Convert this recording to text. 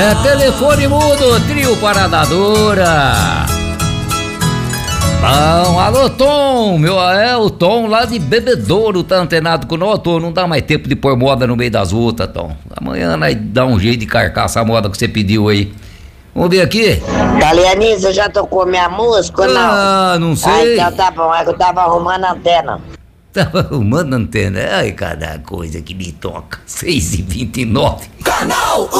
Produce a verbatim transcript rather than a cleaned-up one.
É telefone mudo, trio Paradadora. Bom, alô Tom, meu, é o Tom lá de Bebedouro, tá antenado com nós, Tom, não dá mais tempo de pôr moda no meio das outras, Tom. Amanhã nós dá um jeito de carcar essa moda que você pediu aí. Vamos ver aqui. Galianice, já tocou minha música ou não? Ah, não sei. Ah, então tá bom, é que eu tava arrumando a antena. Tava arrumando a antena, ai cada coisa que me toca. seis e vinte e nove. Canal